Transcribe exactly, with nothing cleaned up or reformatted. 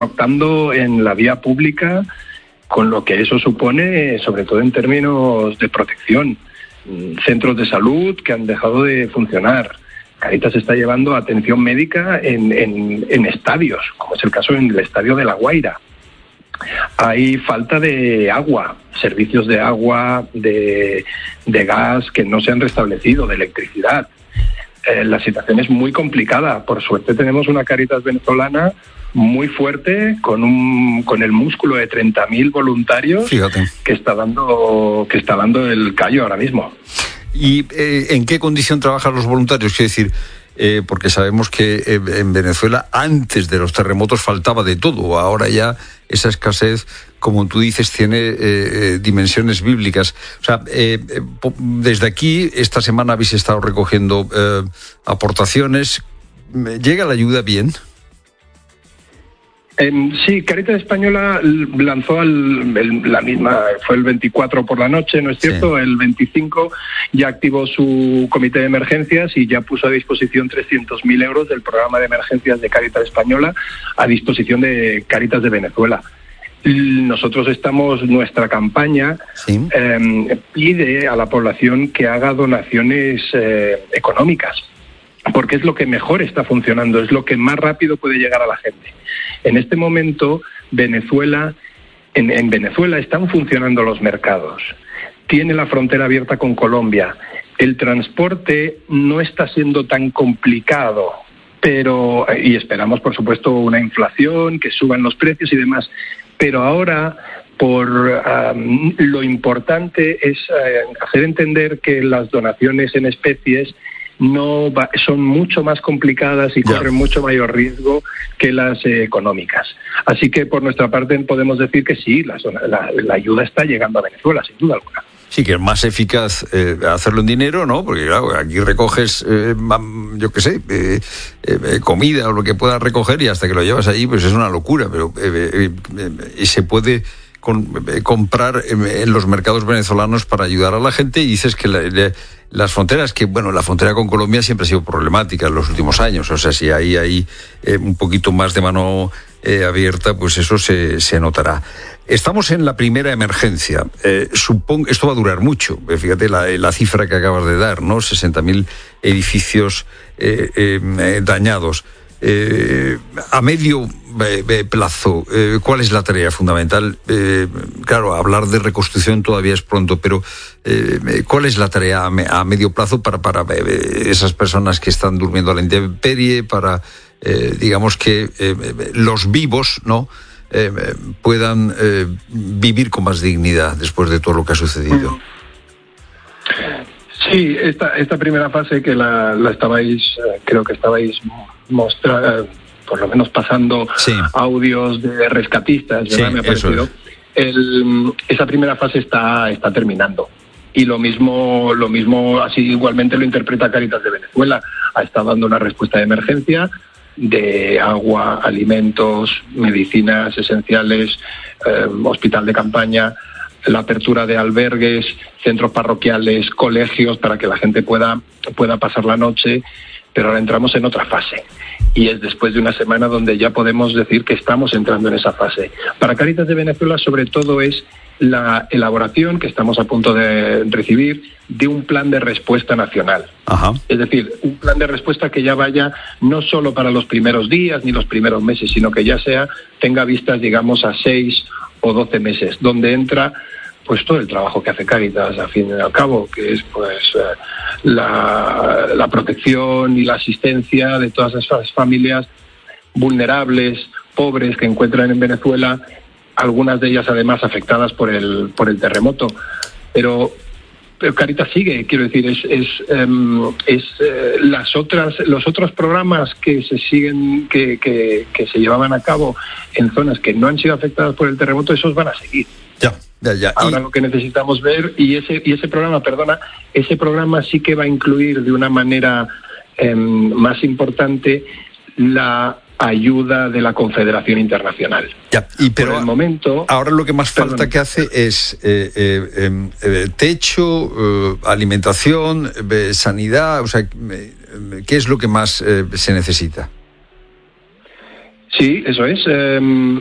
optando en la vía pública, con lo que eso supone, sobre todo en términos de protección. Centros de salud que han dejado de funcionar. Cáritas está llevando atención médica en, en, en estadios, como es el caso en el estadio de La Guaira. Hay falta de agua, servicios de agua, de, de gas que no se han restablecido, de electricidad. Eh, la situación es muy complicada. Por suerte tenemos una Cáritas venezolana muy fuerte, con un con el músculo de treinta mil voluntarios. Fíjate. que está dando que está dando el callo ahora mismo. ¿Y eh, en qué condición trabajan los voluntarios? Quiero decir, eh, porque sabemos que eh, en Venezuela antes de los terremotos faltaba de todo. Ahora ya esa escasez, como tú dices, tiene eh, dimensiones bíblicas. O sea, eh, desde aquí, esta semana habéis estado recogiendo eh, aportaciones. ¿Llega la ayuda bien? Eh, sí, Cáritas Española lanzó al, el, la misma, fue el veinticuatro por la noche, ¿no es cierto? Sí. El veinticinco ya activó su comité de emergencias y ya puso a disposición trescientos mil euros del programa de emergencias de Cáritas Española a disposición de Cáritas de Venezuela. Nosotros estamos, nuestra campaña sí. eh, pide a la población que haga donaciones eh, económicas, porque es lo que mejor está funcionando, es lo que más rápido puede llegar a la gente. En este momento, Venezuela, en, en Venezuela están funcionando los mercados, tiene la frontera abierta con Colombia, el transporte no está siendo tan complicado, pero y esperamos, por supuesto, una inflación, que suban los precios y demás, pero ahora, por um, lo importante es uh, hacer entender que las donaciones en especies no va, son mucho más complicadas y corren yeah. mucho mayor riesgo que las eh, económicas. Así que por nuestra parte podemos decir que sí, la, la, la ayuda está llegando a Venezuela, sin duda alguna. Sí, que es más eficaz eh, hacerlo en dinero, ¿no? Porque claro, aquí recoges, eh, yo qué sé, eh, eh, comida o lo que puedas recoger y hasta que lo llevas allí, pues es una locura, pero eh, eh, eh, se puede con, eh, comprar en los mercados venezolanos para ayudar a la gente. Y dices que la, la, las fronteras, que bueno, la frontera con Colombia siempre ha sido problemática en los últimos años, o sea, si hay ahí eh, un poquito más de mano eh, abierta, pues eso se, se notará. Estamos en la primera emergencia. Eh, supongo, esto va a durar mucho. Eh, fíjate la, la cifra que acabas de dar, ¿no? sesenta mil edificios eh, eh, dañados. Eh, a medio eh, plazo, eh, ¿cuál es la tarea fundamental? Eh, claro, hablar de reconstrucción todavía es pronto, pero eh, ¿cuál es la tarea a, me, a medio plazo para, para eh, esas personas que están durmiendo a la intemperie, para, eh, digamos que eh, los vivos, ¿no? Eh, puedan eh, vivir con más dignidad después de todo lo que ha sucedido? Sí, esta esta primera fase que la, la estabais, eh, creo que estabais mostrando, por lo menos pasando sí. audios de rescatistas, ¿verdad? Sí, me ha parecido. El, esa primera fase está está terminando. Y lo mismo, lo mismo, así igualmente lo interpreta Cáritas de Venezuela. Ha estado dando una respuesta de emergencia de agua, alimentos, medicinas esenciales, eh, hospital de campaña, la apertura de albergues, centros parroquiales, colegios, para que la gente pueda, pueda pasar la noche, pero ahora entramos en otra fase. Y es después de una semana donde ya podemos decir que estamos entrando en esa fase. Para Cáritas de Venezuela, sobre todo, es la elaboración, que estamos a punto de recibir, de un plan de respuesta nacional. Ajá. Es decir, un plan de respuesta que ya vaya no solo para los primeros días ni los primeros meses, sino que ya sea tenga vistas, digamos, a seis o doce meses, donde entra pues todo el trabajo que hace Cáritas, al fin y al cabo, que es pues eh, la, la protección y la asistencia de todas esas familias vulnerables, pobres, que encuentran en Venezuela, algunas de ellas además afectadas por el por el terremoto. Pero, pero Cáritas sigue, quiero decir, es es, um, es eh, las otras los otros programas que se siguen que, que, que se llevaban a cabo en zonas que no han sido afectadas por el terremoto, esos van a seguir. Ya. Ya, ya. Ahora y... lo que necesitamos ver, y ese y ese programa, perdona, ese programa sí que va a incluir de una manera eh, más importante la ayuda de la Confederación Internacional. Ya, y pero por el momento, ahora lo que más perdón. falta que hace es eh, eh, eh, techo, eh, alimentación, eh, sanidad, o sea, eh, ¿qué es lo que más eh, se necesita? Sí, eso es. Eh,